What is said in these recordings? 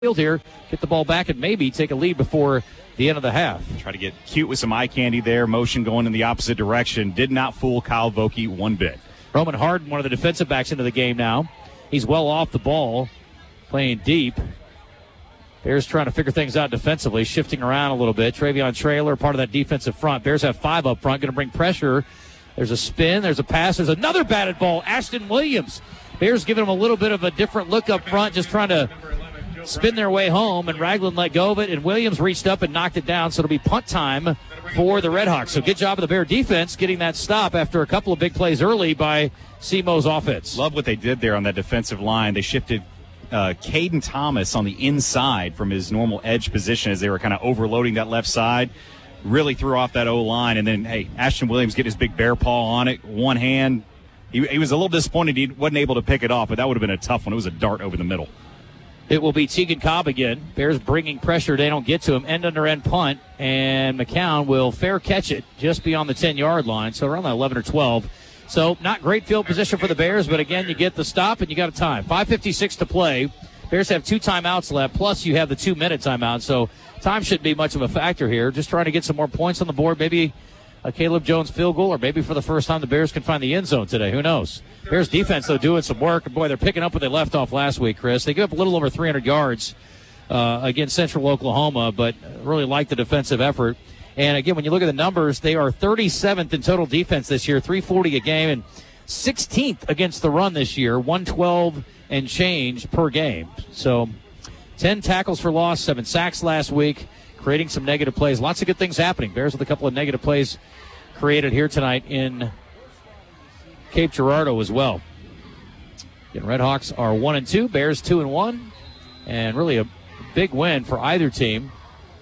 field here, get the ball back, and maybe take a lead before the end of the half. Try to get cute with some eye candy there. Motion going in the opposite direction. Did not fool Kyle Vokey one bit. Roman Harden, one of the defensive backs into the game now. He's well off the ball, playing deep. Bears trying to figure things out defensively, shifting around a little bit. Travion Traylor, part of that defensive front. Bears have 5 up front, going to bring pressure. There's a spin, there's a pass, there's another batted ball. Ashton Williams. Bears giving him a little bit of a different look up front, just trying to spin their way home, and Ragland let go of it, and Williams reached up and knocked it down, so it'll be punt time for the Redhawks. So good job of the Bear defense getting that stop after a couple of big plays early by Seamo's offense. Love what they did there on that defensive line. They shifted Caden Thomas on the inside from his normal edge position as they were kind of overloading that left side. Really threw off that O-line, and then, hey, Ashton Williams get his big bear paw on it, one hand. He was a little disappointed he wasn't able to pick it off, but that would have been a tough one. It was a dart over the middle. It will be Tegan Cobb again. Bears bringing pressure. They don't get to him. End under end punt. And McCown will fair catch it just beyond the 10-yard line. So around that 11 or 12. So not great field position for the Bears. But, again, you get the stop and you got a time. 5:56 to play. Bears have 2 timeouts left. Plus you have the 2-minute timeout. So time shouldn't be much of a factor here. Just trying to get some more points on the board. Maybe a Caleb Jones field goal, or maybe for the first time the Bears can find the end zone today. Who knows? Bears defense, though, doing some work. Boy, they're picking up what they left off last week, Chris. They gave up a little over 300 yards against Central Oklahoma, but really like the defensive effort. And, again, when you look at the numbers, they are 37th in total defense this year, 340 a game, and 16th against the run this year, 112 and change per game. So 10 tackles for loss, 7 sacks last week, creating some negative plays. Lots of good things happening. Bears with a couple of negative plays created here tonight in Cape Girardeau as well. Again, Redhawks are 1-2, Bears 2-1, and really a big win for either team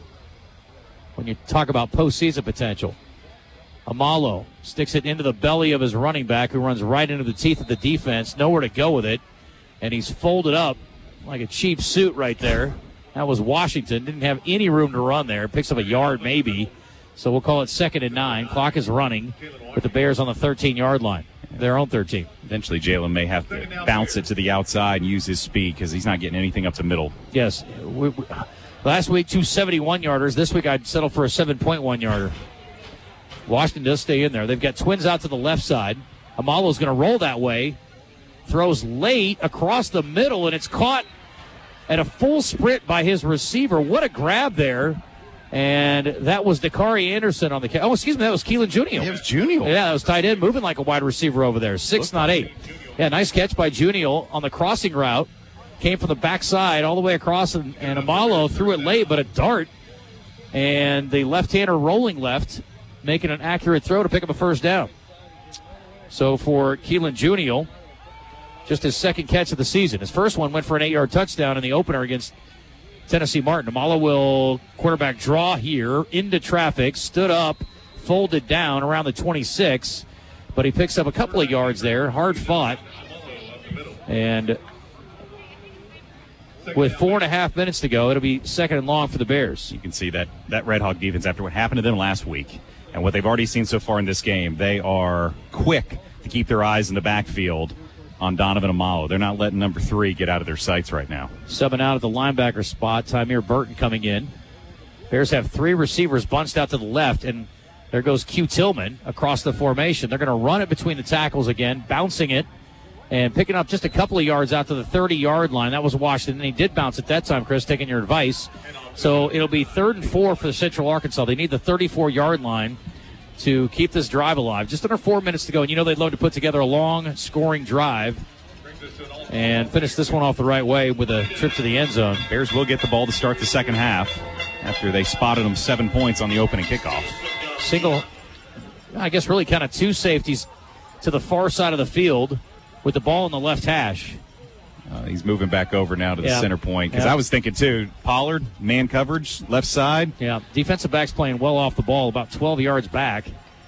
when you talk about postseason potential. Amalo sticks it into the belly of his running back, who runs right into the teeth of the defense, nowhere to go with it, and he's folded up like a cheap suit right there. That was Washington. Didn't have any room to run there. Picks up a yard maybe. So we'll call it 2nd and 9. Clock is running with the Bears on the 13-yard line. Their own 13. Eventually Jalen may have to bounce it to the outside and use his speed because he's not getting anything up the middle. Yes. Last week, 2 71-yarders. This week I'd settle for a 7.1-yarder. Washington does stay in there. They've got twins out to the left side. Amalo's going to roll that way. Throws late across the middle, and it's caught at a full sprint by his receiver. What a grab there. And that was Dakari Anderson on the catch. Oh, excuse me, that was Keelan Junior. It was Junior. Yeah, that was tight end, moving like a wide receiver over there. 6, not 8. Yeah, nice catch by Junior on the crossing route. Came from the backside all the way across, and Amalo threw it late, but a dart. And the left-hander rolling left, making an accurate throw to pick up a first down. So for Keelan Junior, just his 2nd catch of the season. His first one went for an 8-yard touchdown in the opener against Tennessee Martin. Amalo will quarterback draw here into traffic, stood up, folded down around the 26, but he picks up a couple of yards there, hard fought. And with 4.5 minutes to go, it'll be 2nd and long for the Bears. You can see that Red Hawk defense, after what happened to them last week and what they've already seen so far in this game, they are quick to keep their eyes in the backfield on Donovan Amalo. They're not letting number 3 get out of their sights right now. Subbing out at the linebacker spot, Tymeer Burton coming in. Bears have 3 receivers bunched out to the left, and there goes Q Tillman across the formation. They're going to run it between the tackles again, bouncing it, and picking up just a couple of yards out to the 30-yard line. That was Washington, and he did bounce at that time, Chris, taking your advice. So it'll be 3rd and 4 for Central Arkansas. They need the 34-yard line to keep this drive alive. Just under 4 minutes to go, and you know they'd love to put together a long scoring drive and finish this one off the right way with a trip to the end zone. Bears will get the ball to start the second half after they spotted them 7 points on the opening kickoff. Single, I guess really kind of 2 safeties to the far side of the field with the ball in the left hash. He's moving back over now to the center point because I was thinking, too, Pollard, man coverage, left side. Yeah, defensive back's playing well off the ball, about 12 yards back.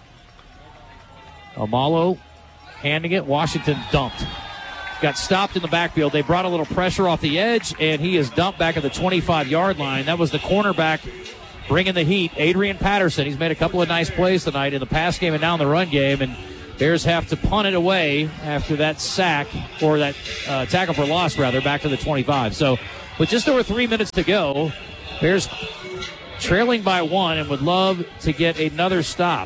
Amalo handing it. Washington dumped. Got stopped in the backfield. They brought a little pressure off the edge, and he is dumped back at the 25-yard line. That was the cornerback bringing the heat, Adrian Patterson. He's made a couple of nice plays tonight in the pass game and now in the run game, and Bears have to punt it away after that sack, or that tackle for loss, rather, back to the 25. So With just over 3 minutes to go, Bears trailing by 1 and would love to get another stop.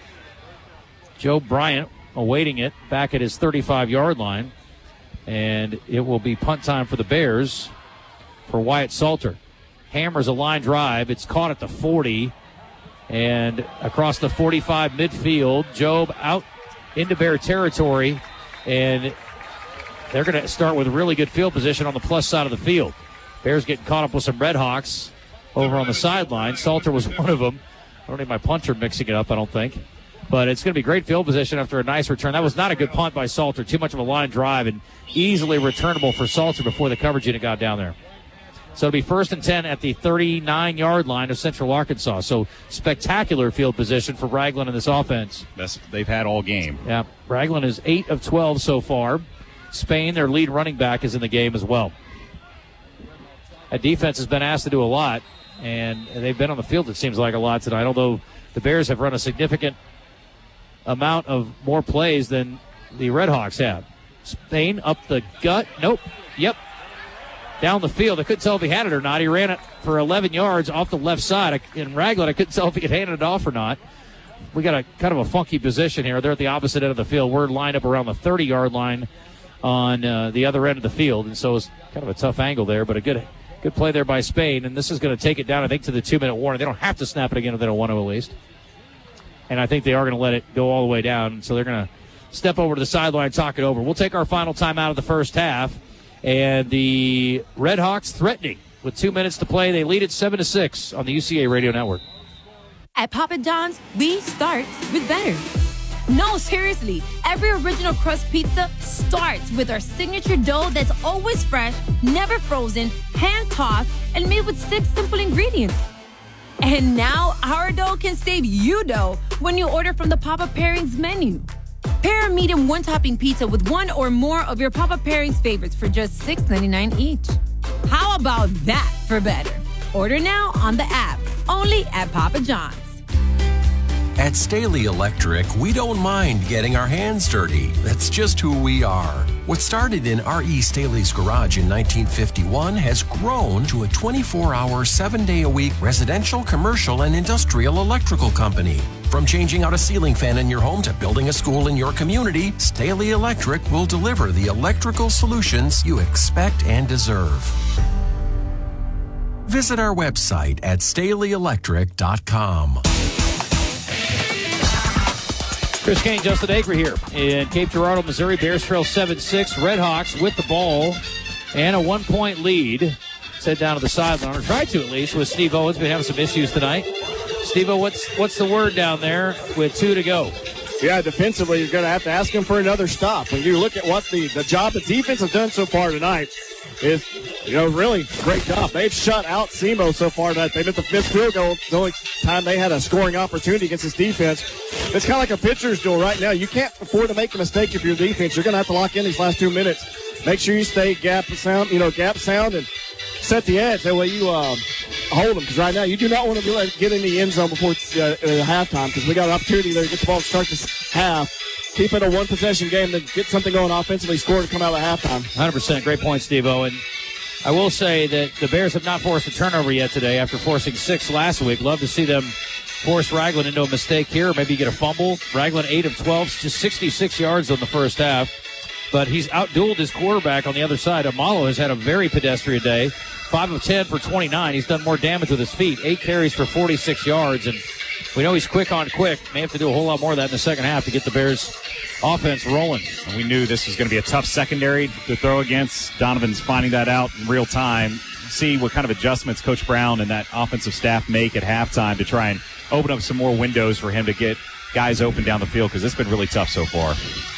Joe Bryant awaiting it back at his 35-yard line. And it will be punt time for the Bears for Wyatt Salter. Hammers a line drive. It's caught at the 40. And across the 45 midfield, Jobe out into Bear territory. And they're going to start with really good field position on the plus side of the field. Bears getting caught up with some Red Hawks over on the sideline. Salter was one of them. I don't need my punter mixing it up, I don't think. But it's going to be great field position after a nice return. That was not a good punt by Salter. Too much of a line drive and easily returnable for Salter before the coverage unit got down there. So it'll be 1st and 10 at the 39-yard line of Central Arkansas. So spectacular field position for Ragland in this offense. Best they've had all game. Yeah, Ragland is 8 of 12 so far. Spain, their lead running back, is in the game as well. That defense has been asked to do a lot, and they've been on the field, it seems like, a lot tonight, although the Bears have run a significant amount of more plays than the Red Hawks have. Spain up the gut. Nope. Yep. Down the field. I couldn't tell if he had it or not. He ran it for 11 yards off the left side. In Ragland, I couldn't tell if he had handed it off or not. We got a kind of a funky position here. They're at the opposite end of the field. We're lined up around the 30-yard line on the other end of the field, and so it's kind of a tough angle there, but a good play there by Spain, and this is going to take it down, I think, to the 2-minute warning. They don't have to snap it again if they don't want to, at least. And I think they are going to let it go all the way down. So they're going to step over to the sideline, talk it over. We'll take our final time out of the first half. And the Red Hawks threatening with 2 minutes to play. They lead it 7-6 on the UCA Radio Network. At Papa John's, we start with better. No, seriously. Every original crust pizza starts with our signature dough that's always fresh, never frozen, hand-tossed, and made with 6 simple ingredients. And now our dough can save you dough when you order from the Papa Pairings menu. Pair a medium one-topping pizza with one or more of your Papa Pairings favorites for just $6.99 each. How about that for better? Order now on the app, only at Papa John's. At Staley Electric, we don't mind getting our hands dirty. That's just who we are. What started in R.E. Staley's garage in 1951 has grown to a 24-hour, 7-day-a-week residential, commercial, and industrial electrical company. From changing out a ceiling fan in your home to building a school in your community, Staley Electric will deliver the electrical solutions you expect and deserve. Visit our website at StaleyElectric.com. Chris Kane, Justin Acre here in Cape Girardeau, Missouri. Bears trail 7-6. Red Hawks with the ball and a 1-point lead. Let's head down to the sideline, or try to at least, with Steve Owens. Been having some issues tonight. Steve, what's the word down there with 2 to go? Yeah, defensively, you're going to have to ask him for another stop. When you look at what the job the defense has done so far tonight, is, really great job. They've shut out SEMO so far tonight. They missed the 5th field goal. The only time they had a scoring opportunity against this defense. It's kind of like a pitcher's duel right now. You can't afford to make a mistake if you're defense. You're going to have to lock in these last 2 minutes. Make sure you stay gap sound, and set the edge. That way you hold them. Because right now you do not want to get in the end zone before halftime, because we got an opportunity there to get the ball to start this half. Keep it a one-possession game, then get something going offensively, score to come out of halftime. 100%. Great point, Steve-O. And I will say that the Bears have not forced a turnover yet today after forcing 6 last week. Love to see them force Ragland into a mistake here, maybe get a fumble. Ragland 8 of 12, just 66 yards on the first half. But he's outdueled his quarterback on the other side. Amalo has had a very pedestrian day. 5 of 10 for 29. He's done more damage with his feet. 8 carries for 46 yards. And we know he's quick on quick. May have to do a whole lot more of that in the second half to get the Bears' offense rolling. And we knew this was going to be a tough secondary to throw against. Donovan's finding that out in real time. See what kind of adjustments Coach Brown and that offensive staff make at halftime to try and open up some more windows for him to get guys open down the field, because it's been really tough so far.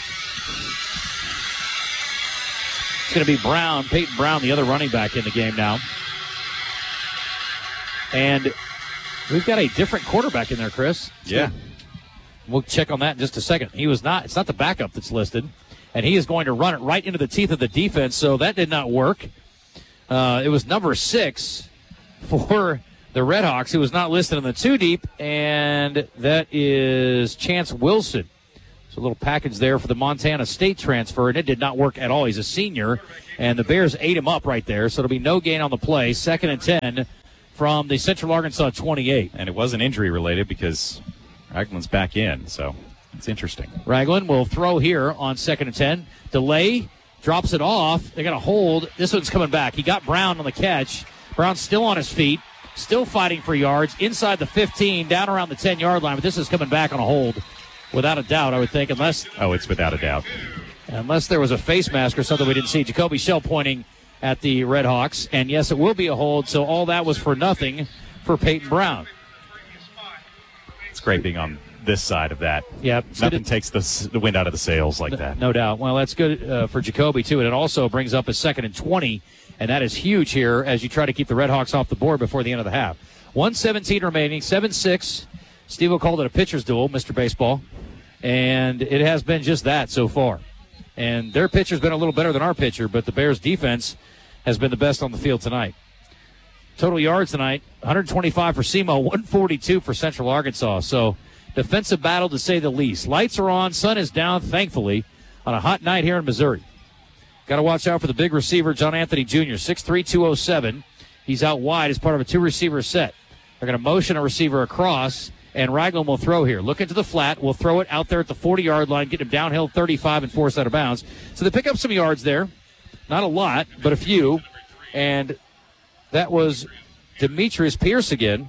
It's going to be Brown, Peyton Brown, the other running back in the game now. And we've got a different quarterback in there, Chris. Yeah. We'll check on that in just a second. It's not the backup that's listed. And he is going to run it right into the teeth of the defense, so that did not work. It was number 6 for the Red Hawks, who was not listed in the 2 deep, and that is Chance Wilson. So a little package there for the Montana State transfer, and it did not work at all. He's a senior, and the Bears ate him up right there, so it'll be no gain on the play. 2nd and 10 from the Central Arkansas 28. And it wasn't injury-related because Ragland's back in, so it's interesting. Ragland will throw here on 2nd and 10. Delay, drops it off. They got a hold. This one's coming back. He got Brown on the catch. Brown's still on his feet, still fighting for yards, inside the 15, down around the 10-yard line, but this is coming back on a hold. Without a doubt, I would think, unless... Oh, it's without a doubt. Unless there was a face mask or something we didn't see. Jacoby Shell pointing at the Red Hawks. And, yes, it will be a hold, so all that was for nothing for Peyton Brown. It's great being on this side of that. Yep. Nothing takes the wind out of the sails like that. No doubt. Well, that's good for Jacoby, too. And it also brings up a 2nd and 20, and that is huge here as you try to keep the Red Hawks off the board before the end of the half. 1:17 remaining, 7-6. Steve will call it a pitcher's duel, Mr. Baseball. And it has been just that so far. And their pitcher's been a little better than our pitcher, but the Bears' defense has been the best on the field tonight. Total yards tonight, 125 for SEMO, 142 for Central Arkansas. So defensive battle to say the least. Lights are on, sun is down, thankfully, on a hot night here in Missouri. Got to watch out for the big receiver, John Anthony Jr., 6'3", 207. He's out wide as part of a two-receiver set. They're going to motion a receiver across, and Ragland will throw here. Look into the flat. We'll throw it out there at the 40-yard line, get him downhill 35 and force out of bounds. So they pick up some yards there. Not a lot, but a few. And that was Demetrius Pierce again.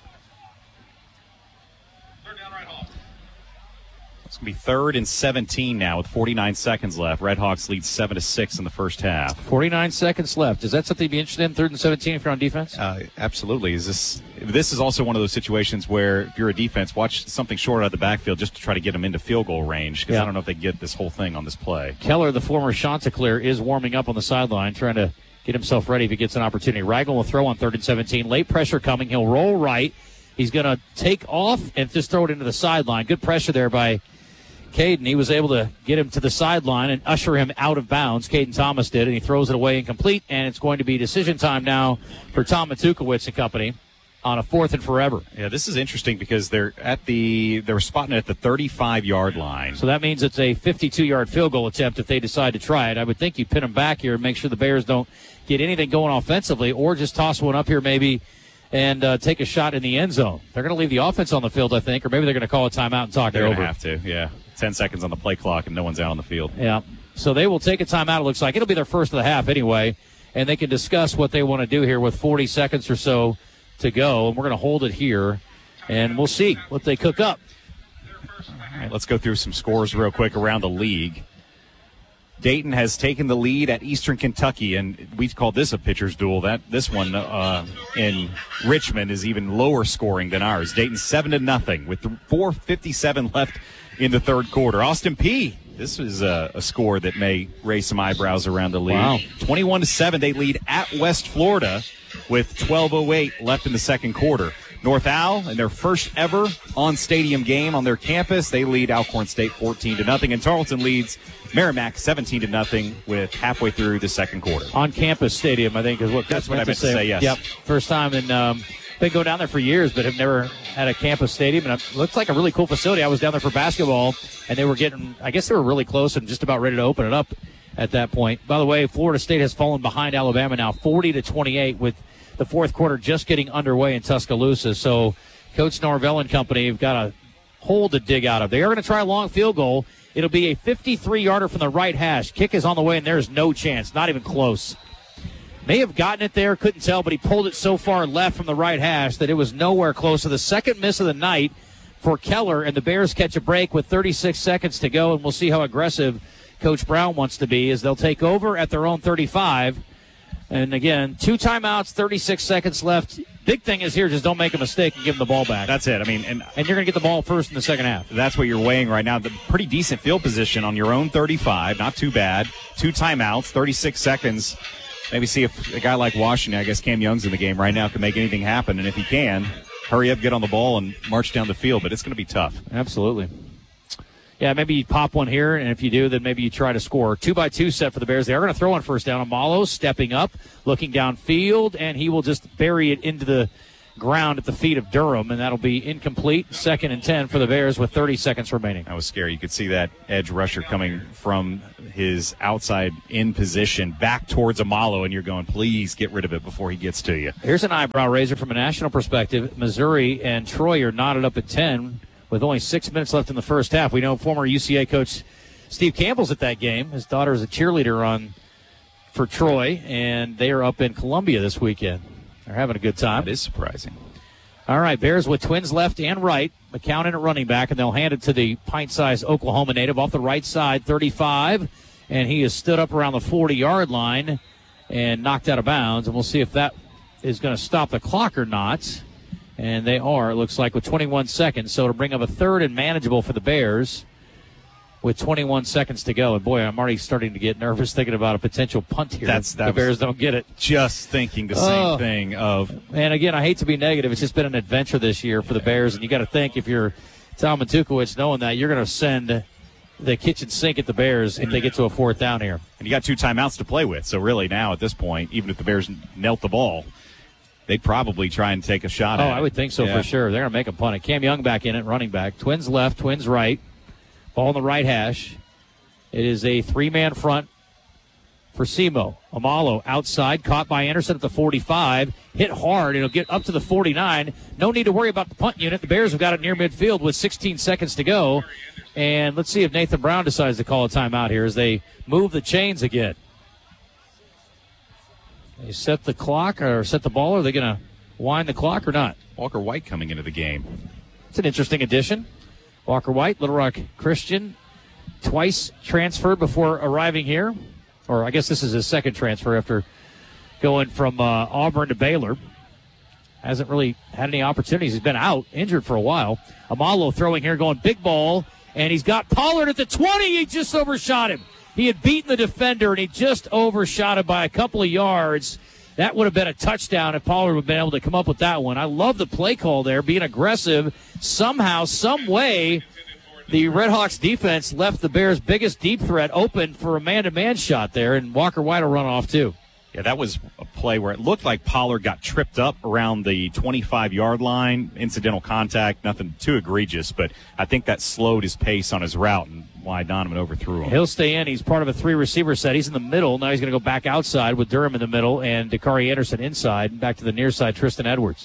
It's going to be 3rd and 17 now with 49 seconds left. Red Hawks lead 7-6 in the first half. 49 seconds left. Is that something you'd be interested in, 3rd and 17 if you're on defense? Absolutely. This is also one of those situations where if you're a defense, watch something short out of the backfield just to try to get them into field goal range because I don't know if they get this whole thing on this play. Keller, the former Chanticleer, is warming up on the sideline, trying to get himself ready if he gets an opportunity. Ragland will throw on 3rd and 17. Late pressure coming. He'll roll right. He's going to take off and just throw it into the sideline. Good pressure there by Caden. He was able to get him to the sideline and usher him out of bounds. Caden Thomas did, and he throws it away incomplete, and it's going to be decision time now for Tom Matukowicz and company on a 4th and forever. Yeah, this is interesting because they're spotting it at the 35-yard line. So that means it's a 52-yard field goal attempt if they decide to try it. I would think you pin them back here and make sure the Bears don't get anything going offensively, or just toss one up here maybe and take a shot in the end zone. They're going to leave the offense on the field, I think, or maybe they're going to call a timeout and talk it over. They're going to have to, yeah. 10 seconds on the play clock and no one's out on the field. Yeah, so they will take a timeout, it looks like. It'll be their first of the half anyway, and they can discuss what they want to do here with 40 seconds or so to go, and we're going to hold it here, and we'll see what they cook up. All right, let's go through some scores real quick around the league. Dayton has taken the lead at Eastern Kentucky, and we call this a pitcher's duel. This one in Richmond is even lower scoring than ours. Dayton 7-0 with 4:57 left in the third quarter. Austin Peay. This is a score that may raise some eyebrows around the league. Wow. 21-7, they lead at West Florida with 12:08 left in the second quarter. North Al, in their first ever on-stadium game on their campus, they lead Alcorn State 14-0, and Tarleton leads Merrimack 17-0 with halfway through the second quarter. On-campus stadium, I think, is what That's what I meant to say, yes. Yep, first time in they go down there for years, but have never had a campus stadium. And it looks like a really cool facility. I was down there for basketball, and they were I guess they were really close and just about ready to open it up at that point. By the way, Florida State has fallen behind Alabama now 40-28 with the fourth quarter just getting underway in Tuscaloosa. So Coach Norvell and company have got a hole to dig out of. They are going to try a long field goal. It'll be a 53-yarder from the right hash. Kick is on the way, and there's no chance, not even close. May have gotten it there, couldn't tell, but he pulled it so far left from the right hash that it was nowhere close. So the second miss of the night for Keller, and the Bears catch a break with 36 seconds to go, and we'll see how aggressive Coach Brown wants to be as they'll take over at their own 35. And again, 2 timeouts, 36 seconds left. Big thing is here, just don't make a mistake and give them the ball back. That's it. I mean, and you're going to get the ball first in the second half. That's what you're weighing right now. The pretty decent field position on your own 35, not too bad. 2 timeouts, 36 seconds. Maybe see if a guy like Washington, I guess Cam Young's in the game right now, can make anything happen. And if he can, hurry up, get on the ball, and march down the field. But it's going to be tough. Absolutely. Yeah, maybe you pop one here, and if you do, then maybe you try to score. 2-by-2 set for the Bears. They are going to throw on first down. Amalo stepping up, looking downfield, and he will just bury it into the ground at the feet of Durham, and that'll be incomplete. 2nd and 10 for the Bears with 30 seconds remaining. That was scary. You could see that edge rusher coming from his outside in position back towards Amalo, and you're going, please get rid of it before he gets to you. Here's an eyebrow raiser from a national perspective. Missouri and Troy are knotted up at 10 with only 6 minutes left in the first half. We know former UCA coach Steve Campbell's at that game. His daughter is a cheerleader for Troy, and they are up in Columbia this weekend. They're having a good time. That is surprising. All right, Bears with twins left and right. McCown in at running back, and they'll hand it to the pint-sized Oklahoma native off the right side, 35. And he has stood up around the 40-yard line and knocked out of bounds. And we'll see if that is going to stop the clock or not. And they are, it looks like, with 21 seconds. So to bring up a 3rd and manageable for the Bears with 21 seconds to go. And, boy, I'm already starting to get nervous thinking about a potential punt here. The Bears don't get it. Just thinking the same thing of. And, again, I hate to be negative. It's just been an adventure this year for the Bears. And you got to think, if you're Tom Matukowicz, knowing that, you're going to send the kitchen sink at the Bears if they get to a 4th down here. And you got 2 timeouts to play with. So, really, now at this point, even if the Bears knelt the ball, they'd probably try and take a shot at it. I would think so for sure. They're going to make a punt it. Cam Young back in it, running back. Twins left, twins right. Ball on the right hash. It is a 3-man front for Semo. Amalo outside, caught by Anderson at the 45. Hit hard. It'll get up to the 49. No need to worry about the punt unit. The Bears have got it near midfield with 16 seconds to go. And let's see if Nathan Brown decides to call a timeout here as they move the chains again. They set the clock or set the ball. Are they going to wind the clock or not? Walker White coming into the game. It's an interesting addition. Walker White, Little Rock Christian, twice transferred before arriving here. Or I guess this is his 2nd transfer after going from Auburn to Baylor. Hasn't really had any opportunities. He's been out, injured for a while. Amalo throwing here, going big ball. And he's got Pollard at the 20. He just overshot him. He had beaten the defender, and he just overshot him by a couple of yards. That would have been a touchdown if Pollard would have been able to come up with that one. I love the play call there, being aggressive. Somehow, some way, the Redhawks defense left the Bears' biggest deep threat open for a man-to-man shot there, and Walker White will run off too. Yeah, that was a play where it looked like Pollard got tripped up around the 25-yard line. Incidental contact, nothing too egregious, but I think that slowed his pace on his route and why Donovan overthrew him. He'll stay in. He's part of a 3-receiver set. He's in the middle. Now he's going to go back outside with Durham in the middle and Dakari Anderson inside. And back to the near side, Tristan Edwards.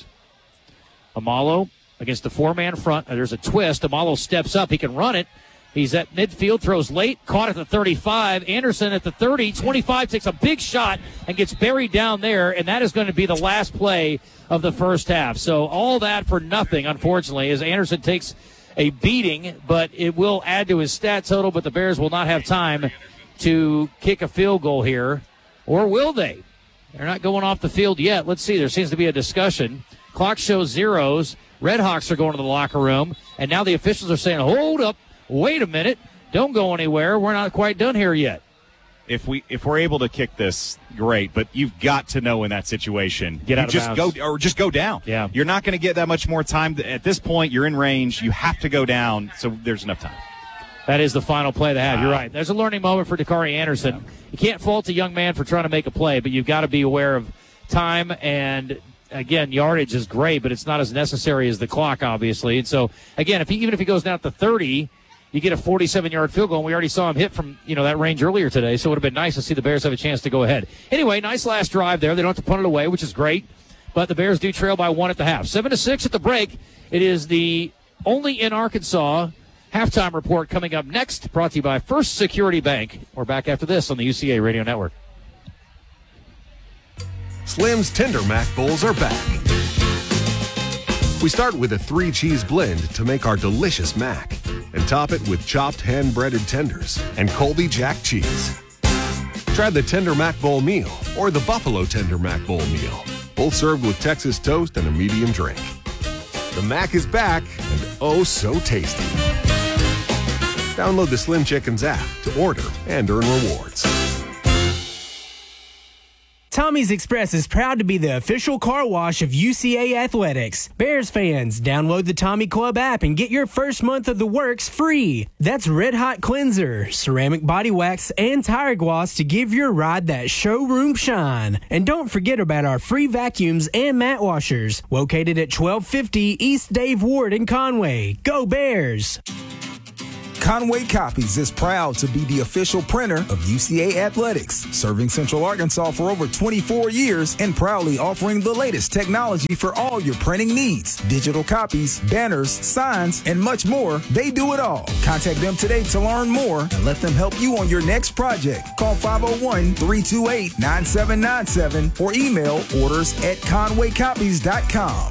Amalo against the 4-man front. There's a twist. Amalo steps up. He can run it. He's at midfield, throws late, caught at the 35. Anderson at the 30, 25, takes a big shot and gets buried down there, and that is going to be the last play of the first half. So all that for nothing, unfortunately, as Anderson takes a beating, but it will add to his stat total, but the Bears will not have time to kick a field goal here. Or will they? They're not going off the field yet. Let's see. There seems to be a discussion. Clock shows zeros. Redhawks are going to the locker room, and now the officials are saying, hold up. Wait a minute. Don't go anywhere. We're not quite done here yet. If we're able to kick this, great. But you've got to know in that situation, get out of bounds. Just go down. Yeah. You're not going to get that much more time. At this point, you're in range. You have to go down, so there's enough time. That is the final play they have. You're right. There's a learning moment for Dakari Anderson. Yeah. You can't fault a young man for trying to make a play, but you've got to be aware of time. And, again, yardage is great, but it's not as necessary as the clock, obviously. And so, again, even if he goes down at the 30, you get a 47-yard field goal, and we already saw him hit from that range earlier today, so it would have been nice to see the Bears have a chance to go ahead. Anyway, nice last drive there. They don't have to punt it away, which is great, but the Bears do trail by 1 at the half. 7-6 at the break. It is the only in Arkansas halftime report coming up next, brought to you by First Security Bank. We're back after this on the UCA Radio Network. Slim's Tender Mac Bowls are back. We start with a 3-cheese blend to make our delicious mac and top it with chopped hand-breaded tenders and Colby Jack cheese. Try the Tender Mac Bowl meal or the Buffalo Tender Mac Bowl meal, both served with Texas toast and a medium drink. The Mac is back and oh so tasty. Download the Slim Chickens app to order and earn rewards. Time Tommy's Express is proud to be the official car wash of UCA Athletics. Bears fans, download the Tommy Club app and get your first month of the works free. That's Red Hot Cleanser, ceramic body wax, and tire gloss to give your ride that showroom shine. And don't forget about our free vacuums and mat washers, located at 1250 East Dave Ward in Conway. Go Bears! Conway Copies is proud to be the official printer of UCA Athletics, serving Central Arkansas for over 24 years and proudly offering the latest technology for all your printing needs. Digital copies, banners, signs, and much more. They do it all. Contact them today to learn more and let them help you on your next project. Call 501-328-9797 or email orders@conwaycopies.com.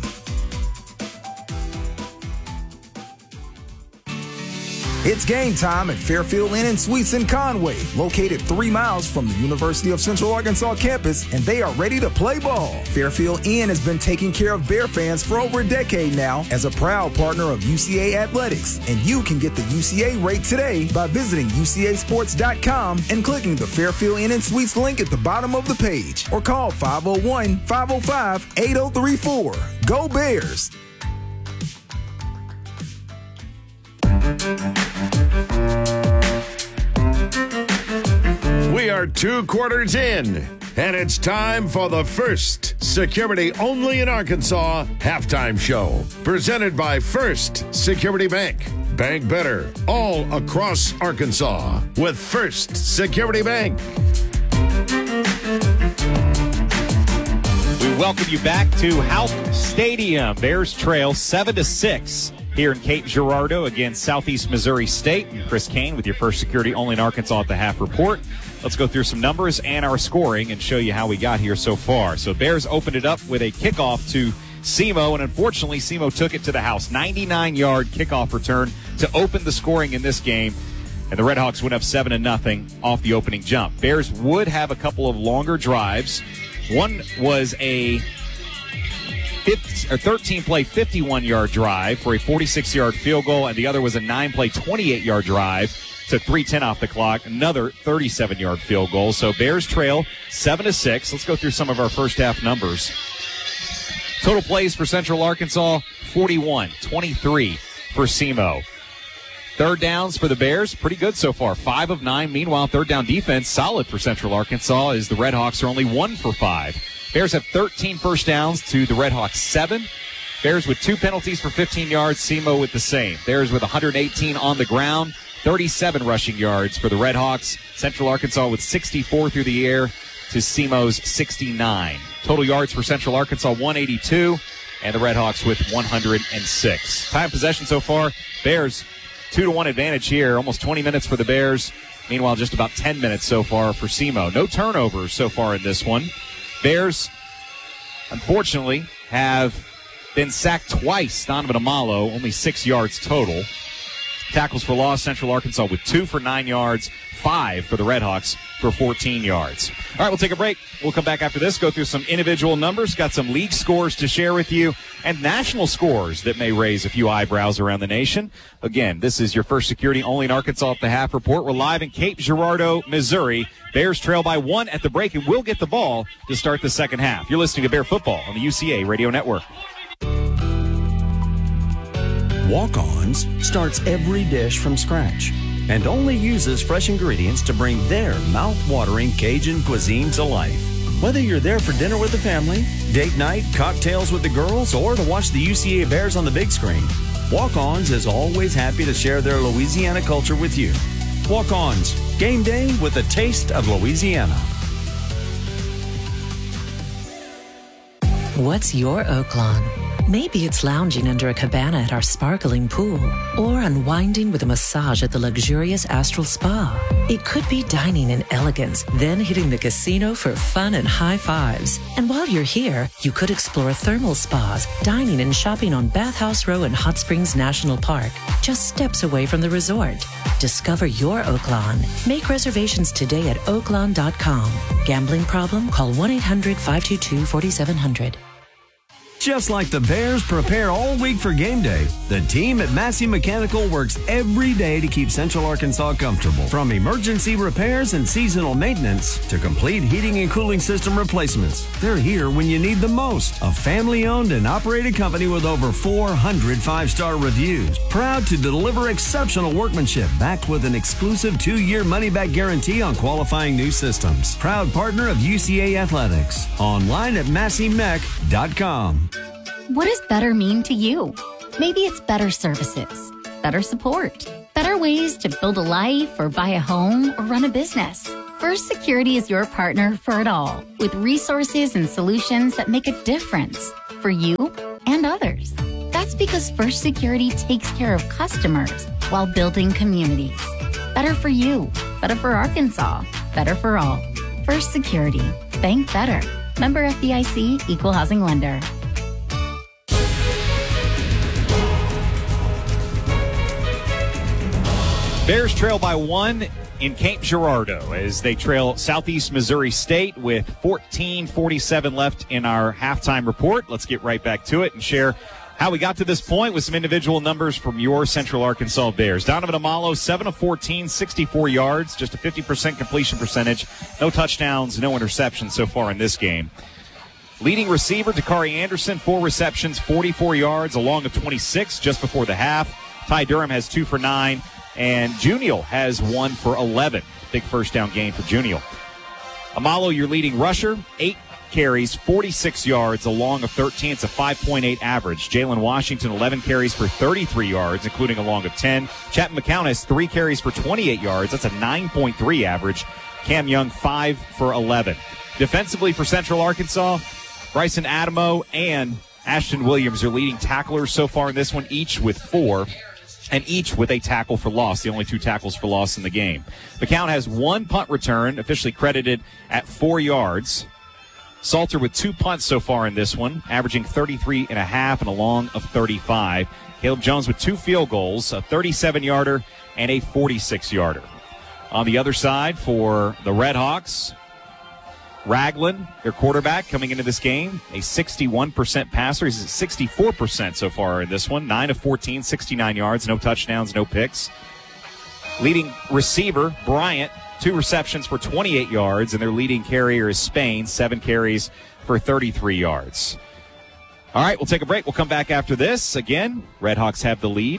It's game time at Fairfield Inn & Suites in Conway, located 3 miles from the University of Central Arkansas campus, and they are ready to play ball. Fairfield Inn has been taking care of Bear fans for over a decade now as a proud partner of UCA Athletics, and you can get the UCA rate today by visiting UCAsports.com and clicking the Fairfield Inn & Suites link at the bottom of the page, or call 501-505-8034. Go Bears! We are 2 quarters in, and it's time for the first Security Only in Arkansas halftime show. Presented by First Security Bank. Bank better all across Arkansas with First Security Bank. We welcome you back to Houp Stadium. Bears trail 7-6. Here in Cape Girardeau against Southeast Missouri State. I'm Chris Kane with your First Security Only in Arkansas at the half report. Let's go through some numbers and our scoring and show you how we got here so far. So Bears opened it up with a kickoff to SEMO, and unfortunately SEMO took it to the house. 99-yard kickoff return to open the scoring in this game, and the Redhawks went up 7-0 off the opening jump. Bears would have a couple of longer drives. One was a 13-play, 51-yard drive for a 46-yard field goal, and the other was a 9-play, 28-yard drive to 3:10 off the clock, another 37-yard field goal. So Bears trail 7-6. Let's go through some of our first half numbers. Total plays for Central Arkansas, 41, 23 for SEMO. Third downs for the Bears, pretty good so far, 5 of 9. Meanwhile, third down defense, solid for Central Arkansas, as the Redhawks are only 1 for 5. Bears have 13 first downs to the Redhawks 7. Bears with 2 penalties for 15 yards. SEMO with the same. Bears with 118 on the ground, 37 rushing yards for the Redhawks. Central Arkansas with 64 through the air to SEMO's 69. Total yards for Central Arkansas 182, and the Redhawks with 106. Time possession so far, Bears 2-1 advantage here. Almost 20 minutes for the Bears. Meanwhile, just about 10 minutes so far for SEMO. No turnovers so far in this one. Bears, unfortunately, have been sacked twice. Donovan Amalo, only 6 yards total. Tackles for loss, Central Arkansas with 2 for 9 yards, 5 for the Redhawks for 14 yards. All right, we'll take a break. We'll come back after this, go through some individual numbers, got some league scores to share with you, and national scores that may raise a few eyebrows around the nation. Again, this is your First Security Only in Arkansas at the half report. We're live in Cape Girardeau, Missouri. Bears trail by 1 at the break, and will get the ball to start the second half. You're listening to Bear Football on the UCA Radio Network. Walk-Ons starts every dish from scratch and only uses fresh ingredients to bring their mouth-watering Cajun cuisine to life. Whether you're there for dinner with the family, date night, cocktails with the girls, or to watch the UCA Bears on the big screen, Walk-Ons is always happy to share their Louisiana culture with you. Walk-Ons, game day with a taste of Louisiana. What's your Oaklawn? Maybe it's lounging under a cabana at our sparkling pool, or unwinding with a massage at the luxurious Astral Spa. It could be dining in elegance, then hitting the casino for fun and high fives. And while you're here, you could explore thermal spas, dining and shopping on Bathhouse Row in Hot Springs National Park, just steps away from the resort. Discover your Oaklawn. Make reservations today at oaklawn.com. Gambling problem? Call 1-800-522-4700. Just like the Bears prepare all week for game day, the team at Massey Mechanical works every day to keep Central Arkansas comfortable. From emergency repairs and seasonal maintenance to complete heating and cooling system replacements, they're here when you need them most. A family-owned and operated company with over 400 five-star reviews. Proud to deliver exceptional workmanship backed with an exclusive 2-year money-back guarantee on qualifying new systems. Proud partner of UCA Athletics. Online at MasseyMech.com. What does better mean to you? Maybe it's better services, better support, better ways to build a life or buy a home or run a business. First Security is your partner for it all, with resources and solutions that make a difference for you and others. That's because First Security takes care of customers while building communities. Better for you, better for Arkansas, better for all. First Security. Bank better. Member FDIC, Equal Housing Lender. Bears trail by 1 in Cape Girardeau as they trail Southeast Missouri State with 14:47 left in our halftime report. Let's get right back to it and share how we got to this point with some individual numbers from your Central Arkansas Bears. Donovan Amalo, 7 of 14, 64 yards, just a 50% completion percentage. No touchdowns, no interceptions so far in this game. Leading receiver, Dakari Anderson, 4 receptions, 44 yards, a long of 26 just before the half. Ty Durham has 2 for 9. And Juniel has 1 for 11. Big first down gain for Juniel. Amalo, your leading rusher, 8 carries, 46 yards, a long of 13. It's a 5.8 average. Jalen Washington, 11 carries for 33 yards, including a long of 10. Chapman McCown has 3 carries for 28 yards. That's a 9.3 average. Cam Young, 5 for 11. Defensively for Central Arkansas, Bryson Adamo and Ashton Williams are leading tacklers so far in this one, each with 4. And each with a tackle for loss, the only 2 tackles for loss in the game. McCown has 1 punt return, officially credited at 4 yards. Salter with 2 punts so far in this one, averaging 33.5 and a long of 35. Caleb Jones with 2 field goals, a 37-yarder and a 46-yarder. On the other side for the Red Hawks, Ragland, their quarterback, coming into this game, a 61% passer. He's at 64% so far in this one. 9 of 14, 69 yards, no touchdowns, no picks. Leading receiver, Bryant, 2 receptions for 28 yards, and their leading carrier is Spain, 7 carries for 33 yards. All right, we'll take a break. We'll come back after this. Again, Red Hawks have the lead,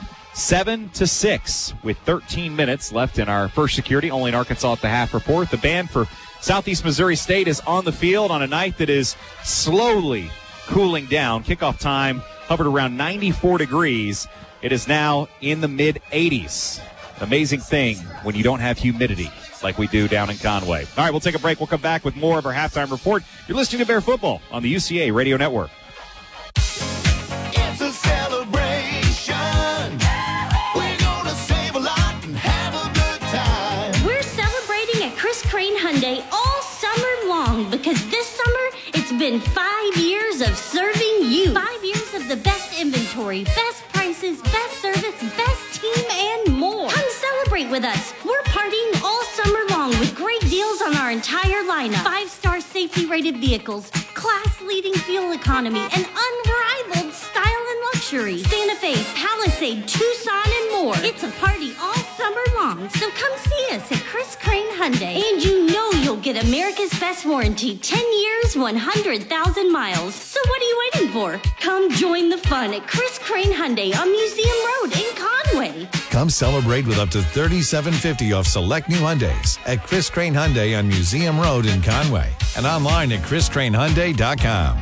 7-6, with 13 minutes left in our First Security, only in Arkansas at the half report. The band for Southeast Missouri State is on the field on a night that is slowly cooling down. Kickoff time hovered around 94 degrees. It is now in the mid-80s. Amazing thing when you don't have humidity like we do down in Conway. All right, we'll take a break. We'll come back with more of our halftime report. You're listening to Bear Football on the UCA Radio Network. It's a celebration. We're gonna save a lot and have a good time. We're celebrating at Chris Crane Hyundai all summer long because this summer it's been 5 years of serving you. 5 years of the best inventory, best prices, best service, best team, and more. Come celebrate with us. We're partying all summer long with great deals on our entire lineup. 5-star safety-rated vehicles, class-leading fuel economy, and unrivaled style and luxury. Santa Fe, Palisade, Tucson, and more. It's a party all summer long, so come see us at Chris Crane Hyundai. And you know you'll get America's best warranty, 10 years, 100,000 miles. So what are you waiting for? Come join the fun at Chris Crane Hyundai on Museum Road in Conway. Come celebrate with up to $3,750 off select new Hyundais at Chris Crane Hyundai on Museum Road in Conway and online at chriscranehyundai.com.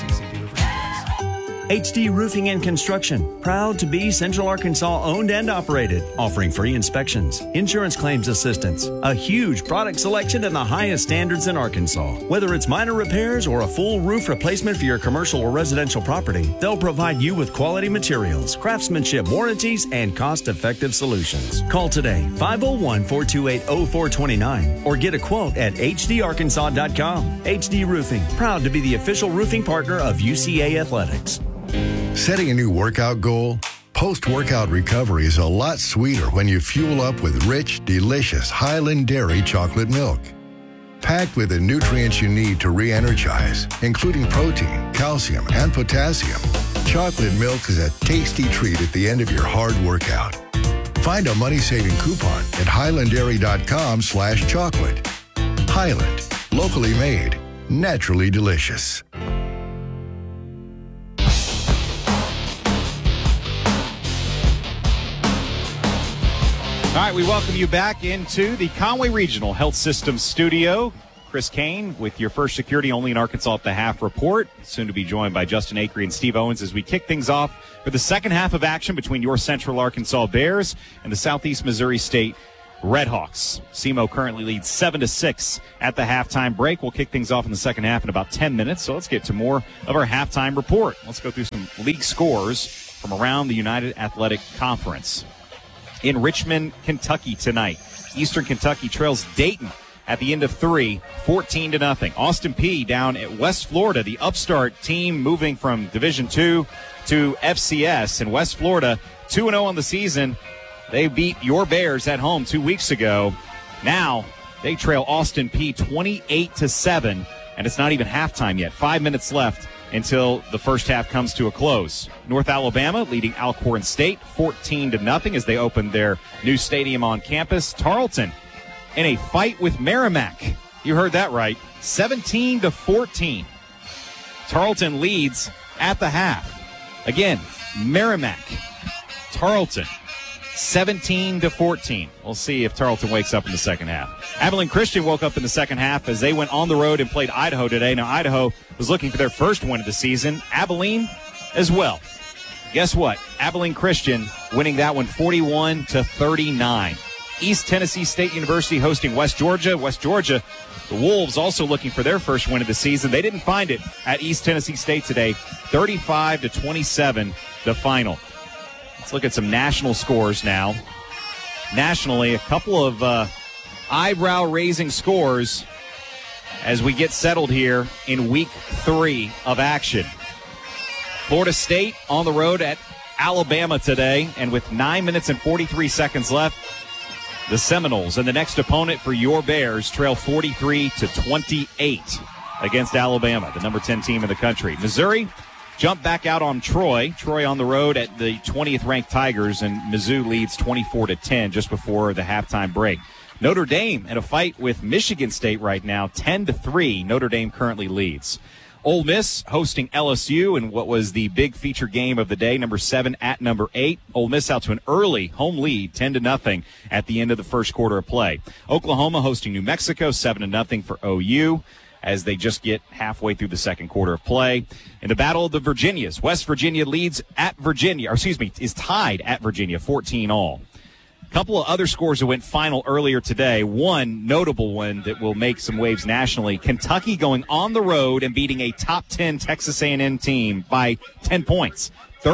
HD Roofing and Construction, proud to be Central Arkansas owned and operated, offering free inspections, insurance claims assistance, a huge product selection and the highest standards in Arkansas. Whether it's minor repairs or a full roof replacement for your commercial or residential property, they'll provide you with quality materials, craftsmanship warranties, and cost-effective solutions. Call today, 501-428-0429, or get a quote at hdarkansas.com. HD Roofing, proud to be the official roofing partner of UCA Athletics. Setting a new workout goal? Post-workout recovery is a lot sweeter when you fuel up with rich, delicious Highland Dairy chocolate milk. Packed with the nutrients you need to re-energize, including protein, calcium, and potassium, chocolate milk is a tasty treat at the end of your hard workout. Find a money-saving coupon at highlanddairy.com/chocolate. Highland, locally made, naturally delicious. All right, we welcome you back into the Conway Regional Health System studio. Chris Kane with your First Security Only in Arkansas at the Half report. Soon to be joined by Justin Acree and Steve Owens as we kick things off for the second half of action between your Central Arkansas Bears and the Southeast Missouri State Redhawks. SEMO currently leads 7-6 at the halftime break. We'll kick things off in the second half in about 10 minutes. So let's get to more of our halftime report. Let's go through some league scores from around the United Athletic Conference. In Richmond, Kentucky tonight, Eastern Kentucky trails Dayton at the end of 3, 14-0. Austin Peay down at West Florida, the upstart team moving from Division II to FCS. In West Florida, 2-0 on the season. They beat your Bears at home 2 weeks ago. Now they trail Austin Peay 28-7, and it's not even halftime yet. 5 minutes left until the first half comes to a close. North Alabama leading Alcorn State 14-0 as they open their new stadium on campus. Tarleton in a fight with Merrimack. You heard that right. 17-14. Tarleton leads at the half. Again, Merrimack, Tarleton, 17-14. We'll see if Tarleton wakes up in the second half. Abilene Christian woke up in the second half as they went on the road and played Idaho today. Now, Idaho was looking for their first win of the season. Abilene as well. Guess what? Abilene Christian winning that one 41-39. East Tennessee State University hosting West Georgia. West Georgia, the Wolves also looking for their first win of the season. They didn't find it at East Tennessee State today. 35-27, the final. Let's look at some national scores now. Nationally, a couple of eyebrow-raising scores as we get settled here in Week 3 of action. Florida State on the road at Alabama today, and with 9 minutes and 43 seconds left, the Seminoles and the next opponent for your Bears trail 43-28 against Alabama, the number 10 team in the country. Missouri jump back out on Troy. Troy on the road at the 20th ranked Tigers, and Mizzou leads 24-10 just before the halftime break. Notre Dame in a fight with Michigan State right now, 10-3. Notre Dame currently leads. Ole Miss hosting LSU in what was the big feature game of the day, number 7 at number 8. Ole Miss out to an early home lead, 10-0 at the end of the first quarter of play. Oklahoma hosting New Mexico, 7-0 for OU as they just get halfway through the second quarter of play. In the Battle of the Virginias, West Virginia leads at Virginia, is tied at Virginia, 14-all. A couple of other scores that went final earlier today. One notable one that will make some waves nationally. Kentucky going on the road and beating a top 10 Texas A&M team by 10 points.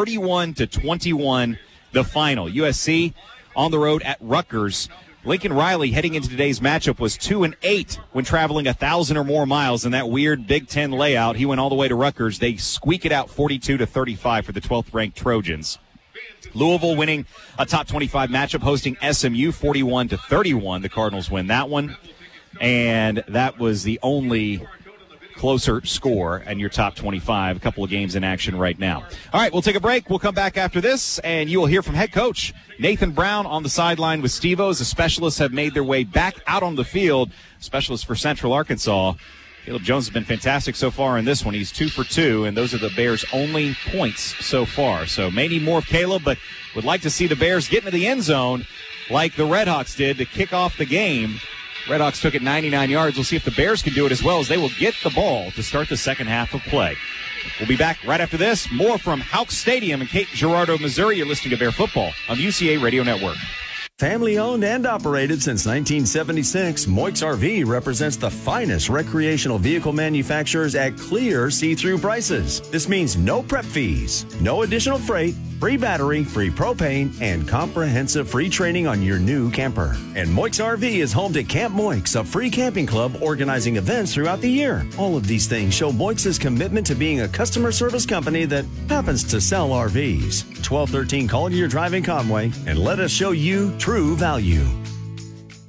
31-21, the final. USC on the road at Rutgers. Lincoln Riley heading into today's matchup was 2-8 when traveling 1,000 or more miles in that weird Big Ten layout. He went all the way to Rutgers. They squeak it out 42-35 for the 12th ranked Trojans. Louisville winning a top 25 matchup, hosting SMU 41-31. The Cardinals win that one. And that was the only closer score in your top 25. A couple of games in action right now. All right, we'll take a break. We'll come back after this, and you will hear from head coach Nathan Brown on the sideline with Steve-O's. The specialists have made their way back out on the field. Specialist for Central Arkansas, Caleb Jones, has been fantastic so far in this one. He's 2 for 2, and those are the Bears' only points so far. So may need more of Caleb, but would like to see the Bears get into the end zone like the Redhawks did to kick off the game. Redhawks took it 99 yards. We'll see if the Bears can do it as well, as they will get the ball to start the second half of play. We'll be back right after this. More from Houck Stadium in Cape Girardeau, Missouri. You're listening to Bear Football on UCA Radio Network. Family owned and operated since 1976, Moix RV represents the finest recreational vehicle manufacturers at clear see-through prices. This means no prep fees, no additional freight, free battery, free propane, and comprehensive free training on your new camper. And Moix RV is home to Camp Moix, a free camping club organizing events throughout the year. All of these things show Moix's commitment to being a customer service company that happens to sell RVs. 1213 Collier Drive in Conway, and let us show you true value.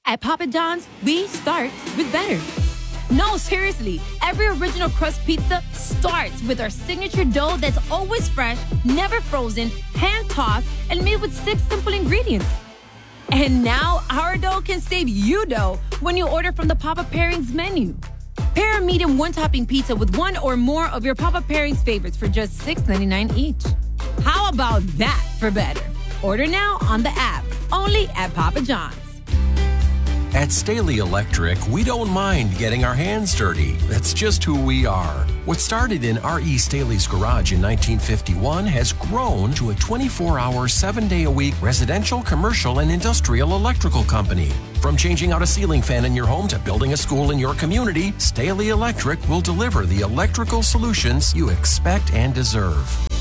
At Papa John's, we start with better. No, seriously, every original crust pizza starts with our signature dough that's always fresh, never frozen, hand-tossed, and made with 6 simple ingredients. And now, our dough can save you dough when you order from the Papa Pairings menu. Pair a medium one-topping pizza with one or more of your Papa Pairings favorites for just $6.99 each. How about that for better? Order now on the app, only at Papa John's. At Staley Electric, we don't mind getting our hands dirty. That's just who we are. What started in R.E. Staley's garage in 1951 has grown to a 24-hour, 7-day-a-week residential, commercial, and industrial electrical company. From changing out a ceiling fan in your home to building a school in your community, Staley Electric will deliver the electrical solutions you expect and deserve.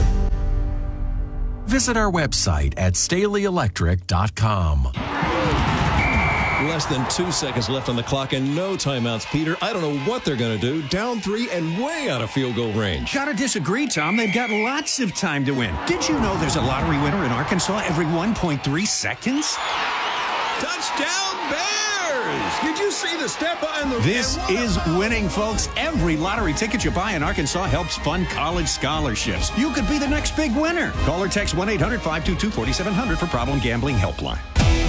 Visit our website at StaleyElectric.com. Less than 2 seconds left on the clock and no timeouts, Peter. I don't know what they're going to do. Down 3 and way out of field goal range. Gotta disagree, Tom. They've got lots of time to win. Did you know there's a lottery winner in Arkansas every 1.3 seconds? Touchdown Bears! Did you see the step behind the... This is winning, folks. Every lottery ticket you buy in Arkansas helps fund college scholarships. You could be the next big winner. Call or text 1-800-522-4700 for Problem Gambling Helpline.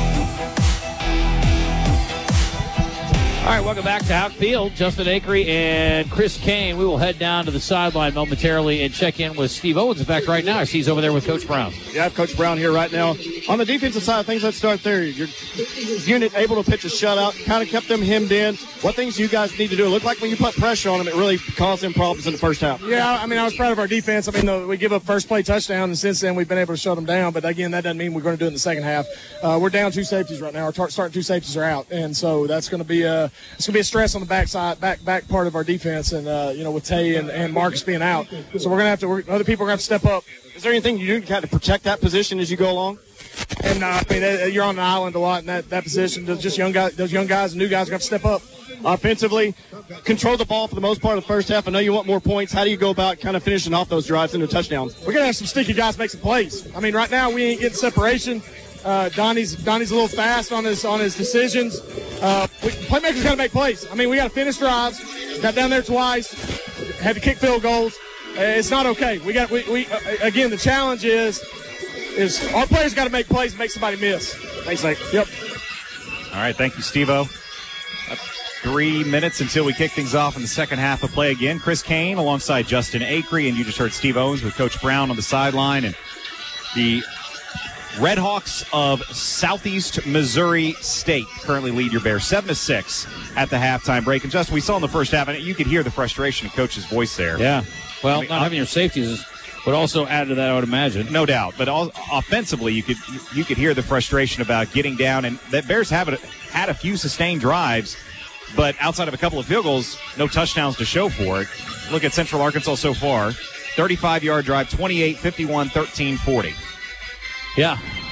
All right, welcome back to Outfield. Justin Acree and Chris Kane. We will head down to the sideline momentarily and check in with Steve Owens. In fact, right now, he's over there with Coach Brown. Yeah, I have Coach Brown here right now. On the defensive side of things, let's start there. Your unit able to pitch a shutout, kind of kept them hemmed in. What things do you guys need to do? It looked like when you put pressure on them, it really caused them problems in the first half. Yeah, I mean, I was proud of our defense. I mean, we give up first play touchdown, and since then we've been able to shut them down. But, again, that doesn't mean we're going to do it in the second half. We're down 2 safeties right now. Our starting 2 safeties are out, and so that's going to be a stress on the back part of our defense, and with Tay and Marcus being out, so we're gonna have to. Other people are gonna have to step up. Is there anything you do to kind of protect that position as you go along? And I mean, you're on the island a lot in that position. Those young guys and new guys are gonna have to step up. Offensively, control the ball for the most part of the first half. I know you want more points. How do you go about kind of finishing off those drives into touchdowns? We're gonna have some sticky guys make some plays. I mean, right now we ain't getting separation. Donnie's a little fast on his decisions. Playmakers got to make plays. I mean, we got to finish drives. Got down there twice. Had to kick field goals. It's not okay. We again, the challenge is our players got to make plays and make somebody miss. Thanks, Nate. Yep. All right, thank you, Steve-O. 3 minutes until we kick things off in the second half of play again. Chris Kane alongside Justin Acree, and you just heard Steve Owens with Coach Brown on the sideline. And the Red Hawks of Southeast Missouri State currently lead your Bears 7-6 at the halftime break. And Justin, we saw in the first half, and you could hear the frustration in Coach's voice there. Yeah. Well, not having your safeties would also add to that, I would imagine. No doubt. But offensively, you could hear the frustration about getting down. And that Bears had a few sustained drives, but outside of a couple of field goals, no touchdowns to show for it. Look at Central Arkansas so far. 35-yard drive, 28, 51, 13, 40. Yeah.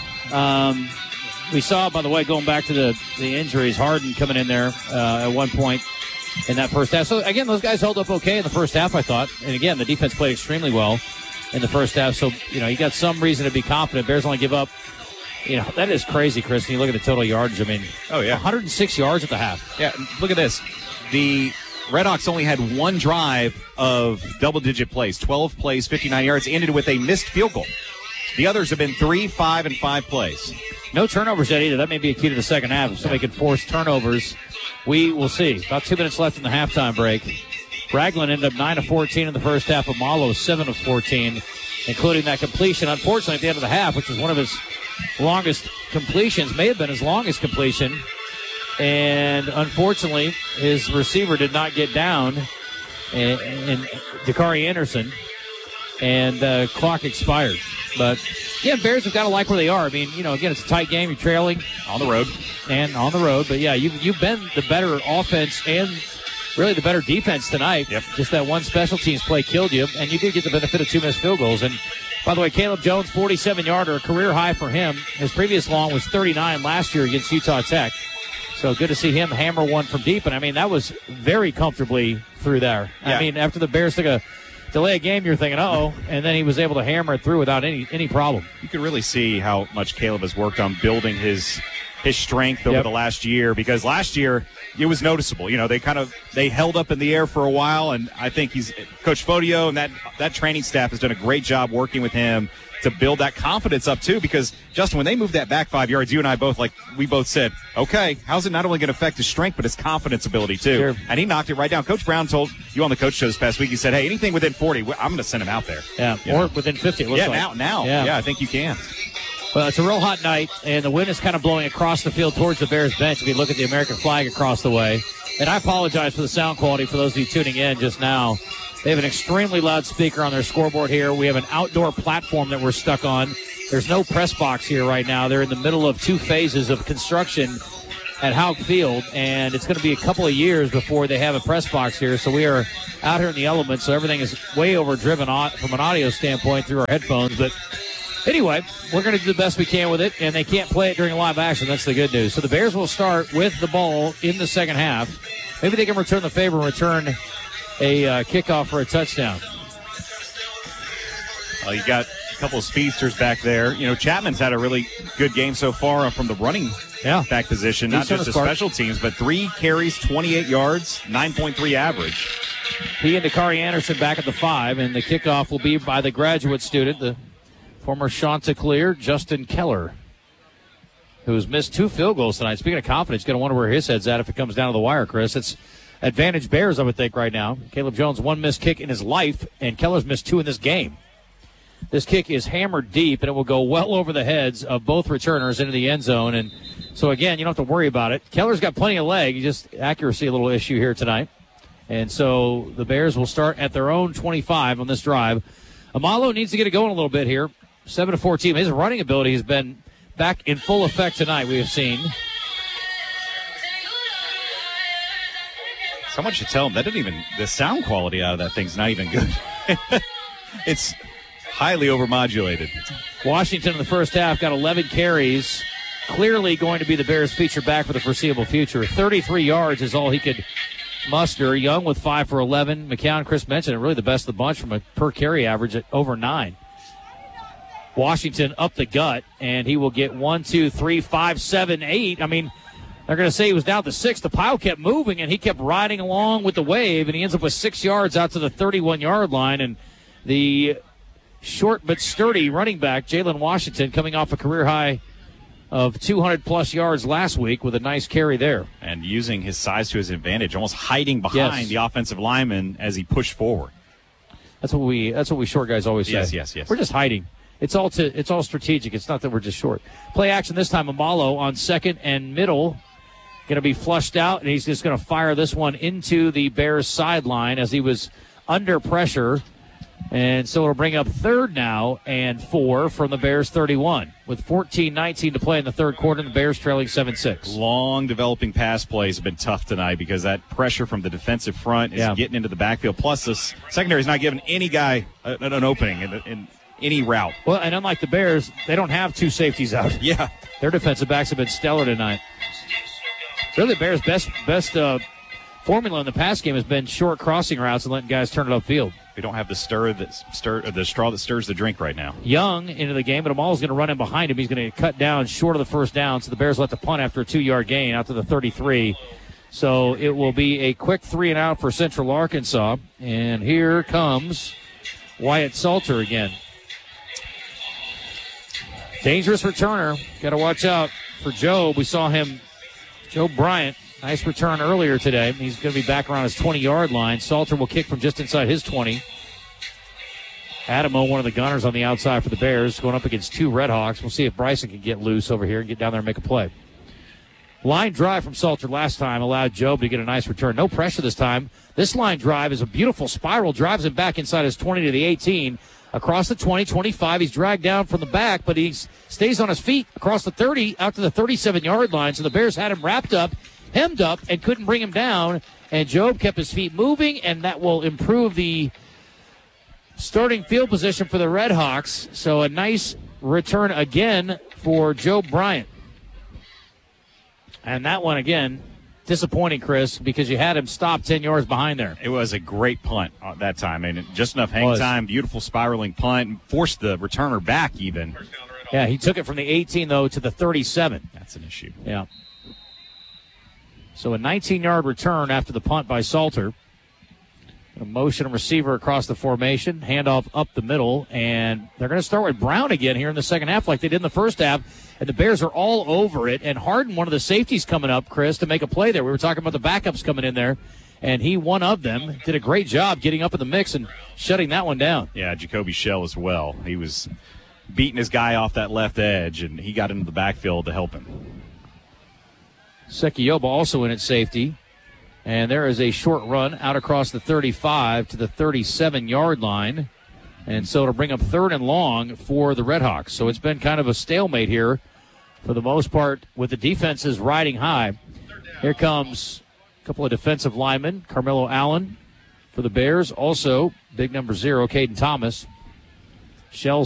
We saw, by the way, going back to the injuries, Harden coming in there at one point in that first half. So, again, those guys held up okay in the first half, I thought. And, again, the defense played extremely well in the first half. So, you got some reason to be confident. Bears only give up. That is crazy, Chris, when you look at the total yardage. I mean, 106 yards at the half. Yeah, look at this. The Red Hawks only had one drive of double-digit plays, 12 plays, 59 yards, ended with a missed field goal. The others have been 3, 5, and 5 plays. No turnovers yet either. That may be a key to the second half. If somebody can force turnovers, we will see. About 2 minutes left in the halftime break. Ragland ended up 9 of 14 in the first half. Amalo 7 of 14, including that completion, unfortunately, at the end of the half, which was one of his longest completions, may have been his longest completion. And unfortunately, his receiver did not get down, and Dakari Anderson, and clock expired. But, yeah, Bears have got to like where they are. I mean, again, it's a tight game. You're trailing. On the road. And on the road. But, yeah, you've been the better offense and really the better defense tonight. Yep. Just that one special teams play killed you, and you did get the benefit of 2 missed field goals. And, by the way, Caleb Jones, 47-yarder, a career high for him. His previous long was 39 last year against Utah Tech. So good to see him hammer one from deep. And, I mean, that was very comfortably through there. Yeah. I mean, after the Bears took a delay a game, you're thinking, uh-oh, and then he was able to hammer it through without any problem. You can really see how much Caleb has worked on building his his strength over the last year, because last year it was noticeable. You know, they held up in the air for a while, and I think Coach Fodio and that training staff has done a great job working with him to build that confidence up too, because Justin, when they moved that back 5 yards, you and I both said, okay, how's it not only going to affect his strength, but his confidence ability too? Sure. And he knocked it right down. Coach Brown told you on the coach show this past week, he said, hey, anything within 40, I'm going to send him out there. Yeah, or within 50. It looks like. Now. Yeah, I think you can. Well, it's a real hot night, and the wind is kind of blowing across the field towards the Bears bench. If you look at the American flag across the way. And I apologize for the sound quality for those of you tuning in just now. They have an extremely loud speaker on their scoreboard here. We have an outdoor platform that we're stuck on. There's no press box here right now. They're in the middle of 2 phases of construction at Hauk Field, and it's going to be a couple of years before they have a press box here. So we are out here in the elements, so everything is way overdriven from an audio standpoint through our headphones. But anyway, we're going to do the best we can with it, and they can't play it during live action. That's the good news. So the Bears will start with the ball in the second half. Maybe they can return the favor and return a kickoff for a touchdown. You got a couple of speedsters back there. You know, Chapman's had a really good game so far from the running back position, not just the special teams, but 3 carries, 28 yards, 9.3 average. He and Dakari Anderson back at the 5, and the kickoff will be by the graduate student, the former Chanticleer, Justin Keller, who's missed 2 field goals tonight. Speaking of confidence, going to wonder where his head's at if it comes down to the wire, Chris. It's advantage Bears, I would think, right now. Caleb Jones, 1 missed kick in his life, and Keller's missed 2 in this game. This kick is hammered deep, and it will go well over the heads of both returners into the end zone. And so, again, you don't have to worry about it. Keller's got plenty of leg. Just accuracy, a little issue here tonight. And so the Bears will start at their own 25 on this drive. Amalo needs to get it going a little bit here. 7-4 team. His running ability has been back in full effect tonight, we have seen. Someone should tell him the sound quality out of that thing's not even good. It's highly overmodulated. Washington in the first half got 11 carries. Clearly going to be the Bears' feature back for the foreseeable future. 33 yards is all he could muster. Young with 5 for 11. McCown, Chris mentioned it, really the best of the bunch from a per carry average at over 9. Washington up the gut, and he will get 1, 2, 3, 5, 7, 8. I mean, they're going to say he was down to 6. The pile kept moving, and he kept riding along with the wave, and he ends up with 6 yards out to the 31-yard line. And the short but sturdy running back, Jalen Washington, coming off a career high of 200-plus yards last week with a nice carry there. And using his size to his advantage, almost hiding behind the offensive lineman as he pushed forward. That's what we short guys always say. Yes. We're just hiding. It's all strategic. It's not that we're just short. Play action this time. Amalo on second and middle. Going to be flushed out, and he's just going to fire this one into the Bears sideline as he was under pressure. And so it'll bring up 3rd now and 4 from the Bears 31. With 14-19 to play in the third quarter, the Bears trailing 7-6. Long developing pass plays have been tough tonight because that pressure from the defensive front is getting into the backfield. Plus, this secondary is not giving any guy an opening in any route. Well, and unlike the Bears, they don't have 2 safeties out. Yeah. Their defensive backs have been stellar tonight. Really, the Bears' best formula in the pass game has been short crossing routes and letting guys turn it upfield. We don't have the straw that stirs the drink right now. Young into the game, but Amal's going to run in behind him. He's going to cut down short of the first down, so the Bears let the punt after a 2-yard gain out to the 33. So it will be a quick 3-and-out for Central Arkansas. And here comes Wyatt Salter again. Dangerous returner. Got to watch out for Job. We saw him, Joe Bryant. Nice return earlier today. He's going to be back around his 20-yard line. Salter will kick from just inside his 20. Adamo, one of the gunners on the outside for the Bears, going up against 2 Redhawks. We'll see if Bryson can get loose over here and get down there and make a play. Line drive from Salter last time allowed Job to get a nice return. No pressure this time. This line drive is a beautiful spiral. Drives him back inside his 20 to the 18. Across the 20, 25. He's dragged down from the back, but he stays on his feet across the 30 out to the 37-yard line. So the Bears had him wrapped up, hemmed up, and couldn't bring him down. And Job kept his feet moving, and that will improve the starting field position for the Redhawks. So a nice return again for Job Bryant. And that one, again, disappointing, Chris, because you had him stop 10 yards behind there. It was a great punt that time. And just enough hang time, beautiful spiraling punt, forced the returner back even. Yeah, he took it from the 18, though, to the 37. That's an issue. Yeah. So a 19-yard return after the punt by Salter. A motion receiver across the formation, handoff up the middle, and they're going to start with Brown again here in the second half like they did in the first half, and the Bears are all over it. And Harden, one of the safeties coming up, Chris, to make a play there. We were talking about the backups coming in there, and he, one of them, did a great job getting up in the mix and shutting that one down. Yeah, Jacoby Shell as well. He was beating his guy off that left edge, and he got into the backfield to help him. Sekioba also in at safety. And there is a short run out across the 35 to the 37-yard line. And so it'll bring up 3rd and long for the Redhawks. So it's been kind of a stalemate here for the most part with the defenses riding high. Here comes a couple of defensive linemen. Carmelo Allen for the Bears. Also, big number 0, Caden Thomas. Shell's